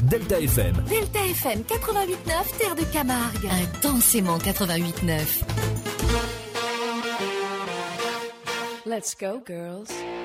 Delta FM. Delta FM 88.9, Terre de Camargue. Intensément 88.9. Let's go, girls.